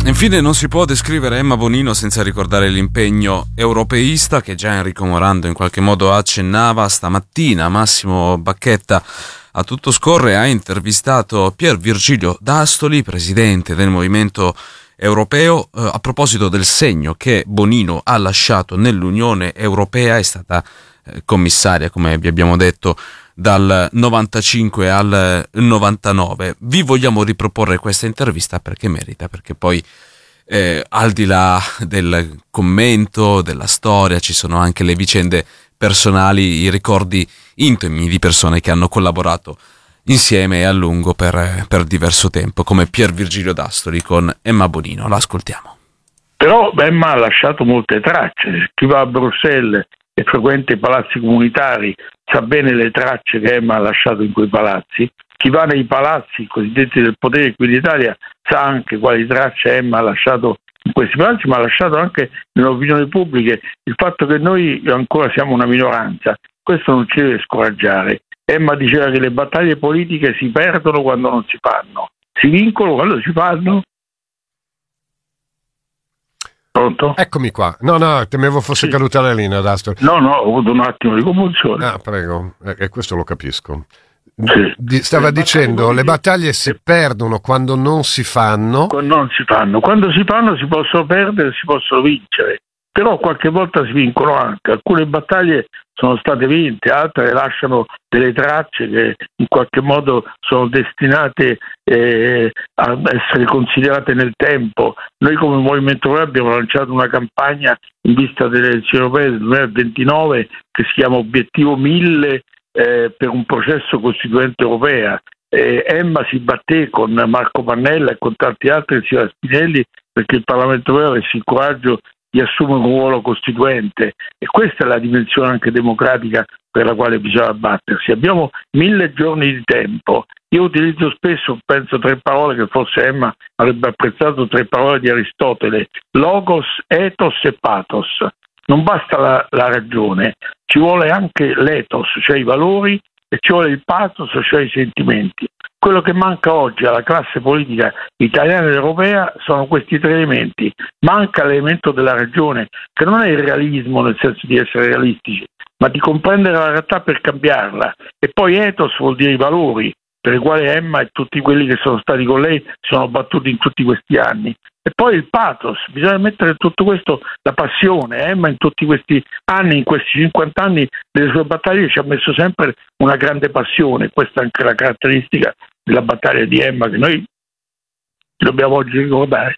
Infine non si può descrivere Emma Bonino senza ricordare l'impegno europeista che già Enrico Morando in qualche modo accennava stamattina. Massimo Bacchetta, a tutto scorre, ha intervistato Pier Virgilio D'Astoli, presidente del Movimento Europeo, a proposito del segno che Bonino ha lasciato nell'Unione Europea. È stata commissaria, come vi abbiamo detto, dal 95 al 99. Vi vogliamo riproporre questa intervista perché merita, perché poi al di là del commento, della storia, ci sono anche le vicende personali, i ricordi intimi di persone che hanno collaborato insieme e a lungo per diverso tempo, come Pier Virgilio D'Astoli con Emma Bonino. L'ascoltiamo. Però Emma ha lasciato molte tracce. Chi va a Bruxelles e frequenta i palazzi comunitari sa bene le tracce che Emma ha lasciato in quei palazzi. Chi va nei palazzi cosiddetti del potere qui in Italia sa anche quali tracce Emma ha lasciato in questi palazzi, ma ha lasciato anche nell'opinione pubblica. Il fatto che noi ancora siamo una minoranza, questo non ci deve scoraggiare. Emma diceva che le battaglie politiche si perdono quando non si fanno, si vincono quando si fanno. Pronto? Eccomi qua. No, temevo fosse caduta la linea, D'Astoli. No, ho avuto un attimo di commozione. Ah, prego, questo lo capisco. Sì. Stava dicendo, le battaglie si perdono quando non si fanno. Quando si fanno si possono perdere, si possono vincere, però qualche volta si vincono anche. Alcune battaglie sono state vinte, altre lasciano delle tracce che in qualche modo sono destinate a essere considerate nel tempo. Noi come Movimento Europeo abbiamo lanciato una campagna in vista delle elezioni europee del 2029 che si chiama Obiettivo 1000 per un processo costituente europea. Emma si batté con Marco Pannella e con tanti altri, sia Spinelli, perché il Parlamento europeo avesse il coraggio di assumere un ruolo costituente, e questa è la dimensione anche democratica per la quale bisogna battersi. Abbiamo 1000 giorni di tempo. Io utilizzo spesso, penso, 3 parole che forse Emma avrebbe apprezzato, 3 parole di Aristotele: logos, ethos e pathos. Non basta la ragione, ci vuole anche l'ethos, cioè i valori, e ci vuole il pathos, cioè i sentimenti. Quello che manca oggi alla classe politica italiana ed europea sono questi 3 elementi. Manca l'elemento della ragione, che non è il realismo nel senso di essere realistici, ma di comprendere la realtà per cambiarla. E poi ethos vuol dire i valori, per i quali Emma e tutti quelli che sono stati con lei sono battuti in tutti questi anni. E poi il pathos, bisogna mettere in tutto questo la passione. Emma in tutti questi anni, in questi 50 anni delle sue battaglie, ci ha messo sempre una grande passione. Questa è anche la caratteristica della battaglia di Emma che noi dobbiamo oggi ricordare.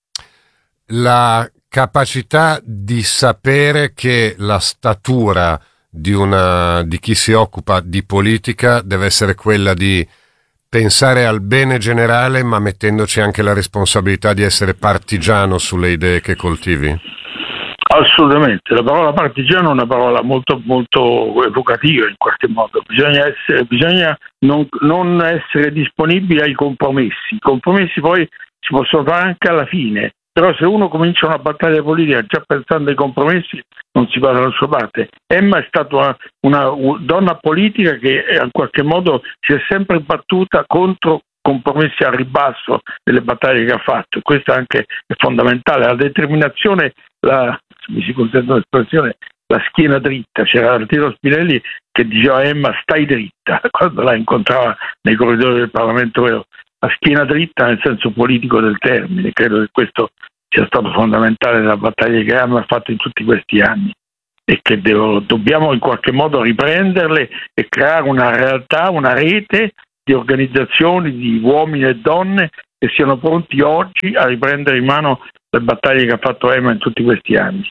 La capacità di sapere che la statura di chi si occupa di politica deve essere quella di pensare al bene generale, ma mettendoci anche la responsabilità di essere partigiano sulle idee che coltivi. Assolutamente, la parola partigiano è una parola molto molto evocativa in qualche modo. Bisogna non essere disponibili ai compromessi. I compromessi poi si possono fare anche alla fine, però se uno comincia una battaglia politica già pensando ai compromessi non si va dalla sua parte. Emma è stata una donna politica che in qualche modo si è sempre battuta contro compromessi al ribasso delle battaglie che ha fatto. Questo anche è fondamentale. La determinazione, mi si consente l'espressione, la schiena dritta. C'era Arturo Spinelli che diceva a Emma: stai dritta, quando la incontrava nei corridoi del Parlamento europeo. La schiena dritta nel senso politico del termine. Credo che questo sia stato fondamentale nella battaglia che Emma ha fatto in tutti questi anni, e che dobbiamo in qualche modo riprenderle e creare una realtà, una rete di organizzazioni, di uomini e donne che siano pronti oggi a riprendere in mano le battaglie che ha fatto Emma in tutti questi anni.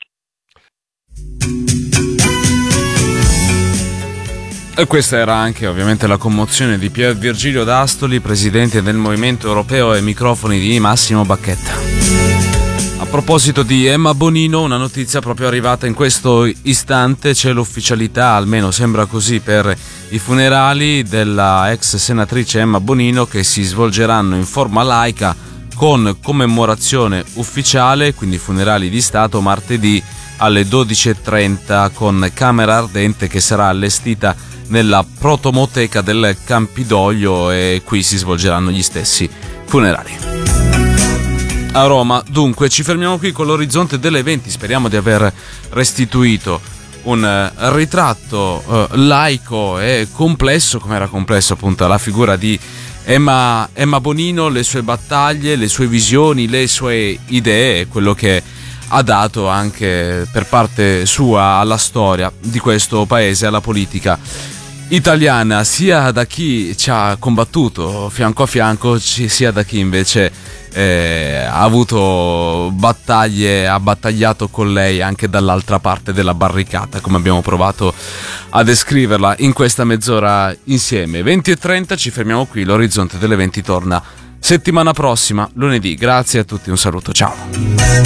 E questa era anche ovviamente la commozione di Pier Virgilio D'Astoli, presidente del Movimento Europeo, ai microfoni di Massimo Bacchetta. A proposito di Emma Bonino, una notizia proprio arrivata in questo istante: c'è l'ufficialità, almeno sembra così, per i funerali della ex senatrice Emma Bonino, che si svolgeranno in forma laica con commemorazione ufficiale, quindi funerali di Stato, martedì alle 12:30 con camera ardente che sarà allestita nella protomoteca del Campidoglio, e qui si svolgeranno gli stessi funerali. a Roma. Dunque ci fermiamo qui con l'orizzonte delle 20, speriamo di aver restituito un ritratto laico e complesso, come era complesso appunto la figura di Emma Bonino, le sue battaglie, le sue visioni, le sue idee, quello che ha dato anche per parte sua alla storia di questo paese, alla politica italiana, sia da chi ci ha combattuto fianco a fianco, sia da chi invece ha avuto battaglie, ha battagliato con lei anche dall'altra parte della barricata, come abbiamo provato a descriverla in questa mezz'ora insieme. 20:30, ci fermiamo qui, l'orizzonte delle 20 torna settimana prossima, lunedì. Grazie a tutti, un saluto, ciao.